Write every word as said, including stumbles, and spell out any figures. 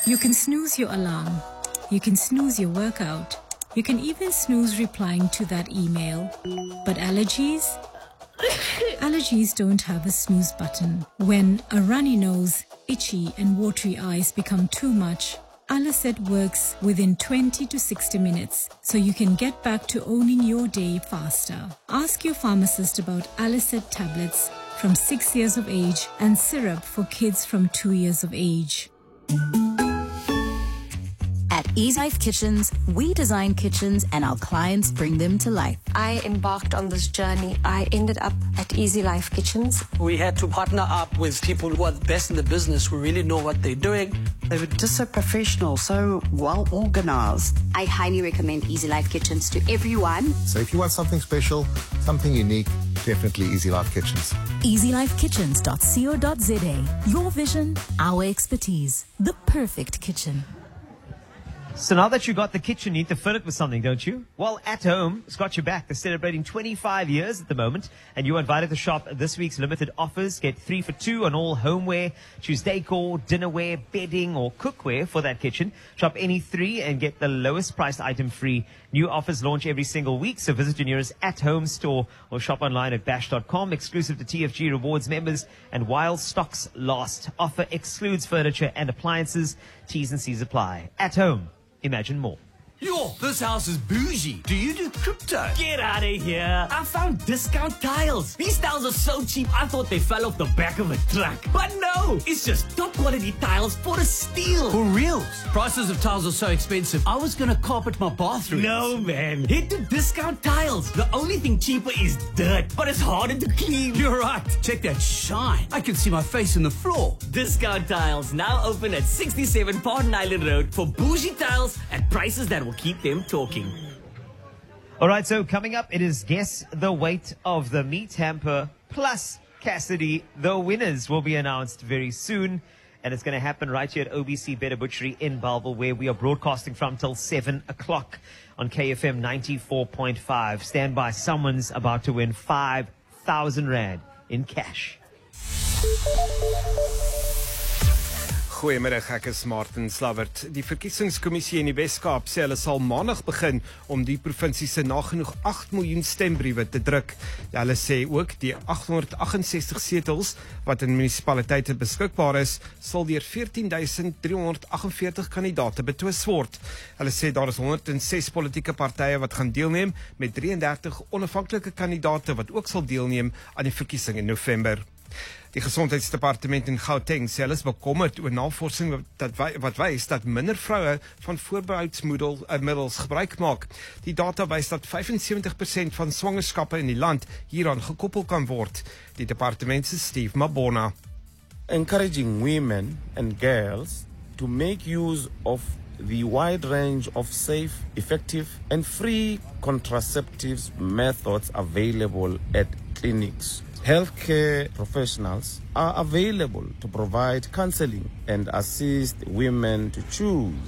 You can snooze your alarm. You can snooze your workout. You can even snooze replying to that email. But allergies? Allergies don't have a snooze button. When a runny nose, itchy and watery eyes become too much, Allicet works within twenty to sixty minutes, so you can get back to owning your day faster. Ask your pharmacist about Allicet tablets from six years of age and syrup for kids from two years of age. At Easy Life Kitchens, we design kitchens and our clients bring them to life. I embarked on this journey. I ended up at Easy Life Kitchens. We had to partner up with people who are the best in the business, who really know what they're doing. They were just so professional, so well organized. I highly recommend Easy Life Kitchens to everyone. So if you want something special, something unique, definitely Easy Life Kitchens. easy life kitchens dot co dot za. Your vision, our expertise. The perfect kitchen. So now that you got the kitchen, you need to fill it with something, don't you? Well, At Home's got your back. They're celebrating twenty-five years at the moment, and you're invited to shop this week's limited offers. Get three for two on all homeware. Choose decor, dinnerware, bedding, or cookware for that kitchen. Shop any three and get the lowest priced item free. New offers launch every single week, so visit your nearest At Home store or shop online at bash dot com. Exclusive to T F G Rewards members, and while stocks last. Offer excludes furniture and appliances. T's and C's apply. At Home. Imagine more. Yo, this house is bougie. Do you do crypto? Get out of here. I found discount tiles. These tiles are so cheap, I thought they fell off the back of a truck. But no, it's just top quality tiles for a steal. For reals. Prices of tiles are so expensive. I was going to carpet my bathroom. No, man. Head to Discount Tiles. The only thing cheaper is dirt, but it's harder to clean. You're right. Check that shine. I can see my face in the floor. Discount Tiles now open at sixty-seven Pardon Island Road for bougie tiles at prices that will keep them talking. All right, so coming up, it is Guess the Weight of the Meat Hamper plus Cassidy. The winners will be announced very soon, and it's going to happen right here at O B C Better Butchery in Bellville, where we are broadcasting from till seven o'clock on K F M ninety-four point five. Stand by, someone's about to win five thousand rand in cash. Goeiemiddag, ek is Martin Slavert. Die verkiesingskommissie in die Weskaap sê hulle sal maandag begin om die provinsie se nagenoeg agt miljoen stembriewe te druk. Ja, hulle sê ook die agt honderd agt en sestig setels wat in munisipaliteite beskikbaar is, sal deur veertien duisend drie honderd agt en veertig kandidate betwis word. Hulle sê daar is honderd en ses politieke partye wat gaan deelneem met drie en dertig onafhanklike kandidate wat ook sal deelneem aan die verkiesing in November. Die Gesondheidsdepartement in Gauteng sê hulle is bekommerd oor navorsing wat, wat wys dat minder vroue van voorbereidsmiddels gebruik maak. Die data wys dat vyfensewentig persent van swangerskappe in die land hieraan gekoppel kan word. Die departement se Steve Mabona. Encouraging women and girls to make use of the wide range of safe, effective and free contraceptives methods available at clinics. Healthcare professionals are available to provide counseling and assist women to choose